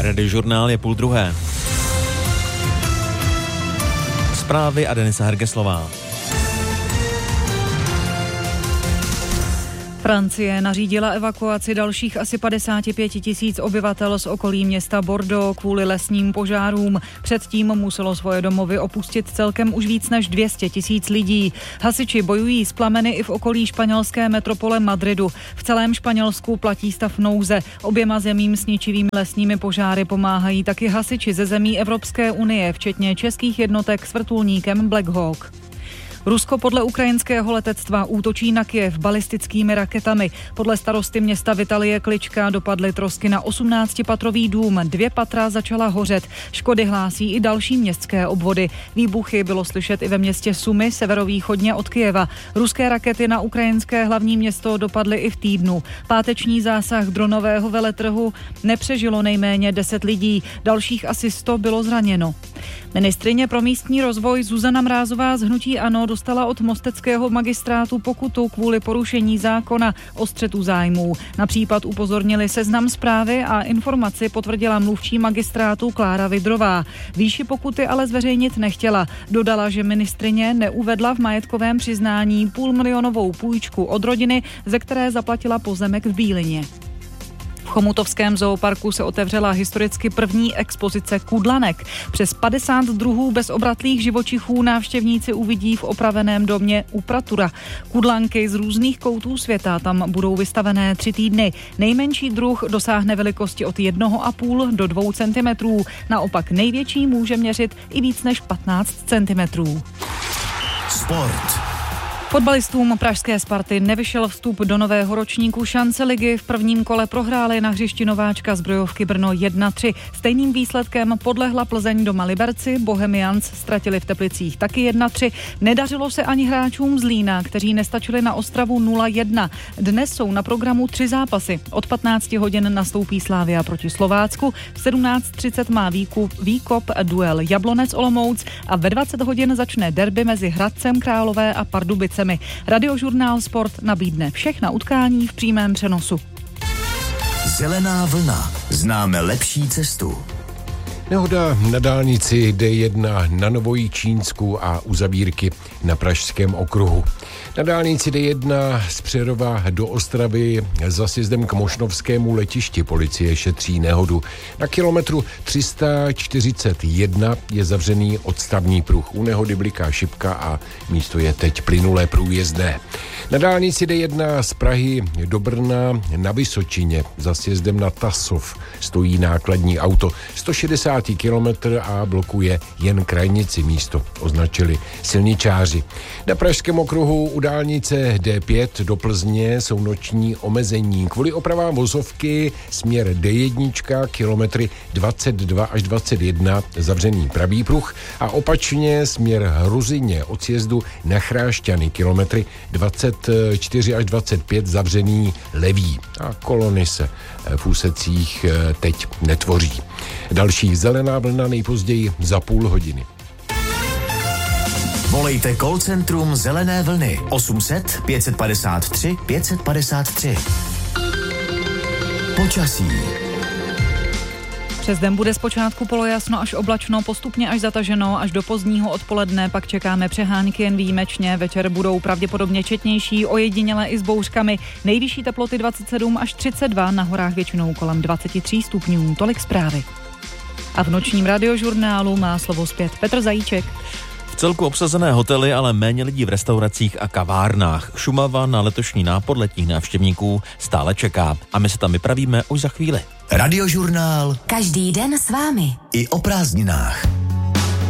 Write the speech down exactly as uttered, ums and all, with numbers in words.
Radiožurnál je půl druhé. Zprávy a Denisa Hergeslová. Francie nařídila evakuaci dalších asi padesát pět tisíc obyvatel z okolí města Bordeaux kvůli lesním požárům. Předtím muselo svoje domovy opustit celkem už víc než dvě stě tisíc lidí. Hasiči bojují s plameny i v okolí španělské metropole Madridu. V celém Španělsku platí stav nouze. Oběma zemím s ničivými lesními požáry pomáhají taky hasiči ze zemí Evropské unie, včetně českých jednotek s vrtulníkem Black Hawk. Rusko podle ukrajinského letectva útočí na Kyjev balistickými raketami. Podle starosty města Vitalie Klička dopadly trosky na osmnáctipatrový dům. Dvě patra začala hořet. Škody hlásí i další městské obvody. Výbuchy bylo slyšet i ve městě Sumy, severovýchodně od Kyjeva. Ruské rakety na ukrajinské hlavní město dopadly i v týdnu. Páteční zásah dronového veletrhu nepřežilo nejméně deset lidí. Dalších asi sto bylo zraněno. Ministryně pro místní rozvoj Zuzana Mrázová z hnutí ANO dostala od mosteckého magistrátu pokutu kvůli porušení zákona o střetu zájmů. Na případ upozornili Seznam Zprávy a informaci potvrdila mluvčí magistrátu Klára Vidrová. Výši pokuty ale zveřejnit nechtěla. Dodala, že ministryně neuvedla v majetkovém přiznání půlmilionovou půjčku od rodiny, ze které zaplatila pozemek v Bílině. V chomutovském zooparku se otevřela historicky první expozice kudlanek. Přes padesát druhů bezobratlých živočichů návštěvníci uvidí v opraveném domě u Pratura. Kudlanky z různých koutů světa tam budou vystavené tři týdny. Nejmenší druh dosáhne velikosti od jednoho a půl do dvou centimetrů. Naopak největší může měřit i víc než patnáct centimetrů. Sport. Fotbalistům pražské Sparty nevyšel vstup do nového ročníku šance ligy. V prvním kole prohráli na hřišti nováčka Zbrojovky Brno jedna tři. Stejným výsledkem podlehla Plzeň doma Liberci, Bohemians ztratili v Teplicích taky jedna tři. Nedařilo se ani hráčům Zlína, kteří nestačili na Ostravu nula jedna. Dnes jsou na programu tři zápasy. Od patnácti hodin nastoupí Slavia proti Slovácku, v sedmnáct třicet má výkup, výkop duel Jablonec Olomouc a ve dvacet hodin začne derby mezi Hradcem Králové a Pardubicemi. Radiožurnál Sport nabídne všechna utkání v přímém přenosu. Zelená vlna. Známe lepší cestu. Nehoda na dálnici D jedna na Novojičínsku a uzavírky na Pražském okruhu. Na dálnici D jedna z Přerova do Ostravy za sjezdem k Mošnovskému letišti policie šetří nehodu. Na kilometru tři sta čtyřicet jedna je zavřený odstavný pruh. U nehody bliká šipka a místo je teď plynulé průjezdné. Na dálnici D jedna z Prahy do Brna na Vysočině za sjezdem na Tasov stojí nákladní auto. sto šedesát kilometr a blokuje jen krajnici, místo označili silničáři. Na Pražském okruhu u dálnice D pět do Plzně jsou noční omezení. Kvůli opravám vozovky směr D jedna kilometry dvacet dva až dvacet jedna zavřený pravý pruh a opačně směr Hruzině od sjezdu na Chrášťany kilometry dvacet čtyři až dvacet pět zavřený levý a kolony se v úsecích teď netvoří. Další zelená vlna nejpozději za půl hodiny. Volejte call centrum Zelené vlny osm set pět padesát tři pět padesát tři. Počasí. Přes den bude zpočátku polojasno až oblačno, postupně až zataženo, až do pozdního odpoledne pak čekáme přehánky jen výjimečně. Večer budou pravděpodobně četnější, ojediněle i s bouřkami. Nejvyšší teploty dvacet sedm až třicet dva, na horách většinou kolem dvacet tři stupňů. Tolik zprávy. A v nočním radiožurnálu má slovo zpět Petr Zajíček. V celku obsazené hotely, ale méně lidí v restauracích a kavárnách. Šumava na letošní nápor letních návštěvníků stále čeká a my se tam vypravíme už za chvíli. Radiožurnál. Každý den s vámi. I o prázdninách.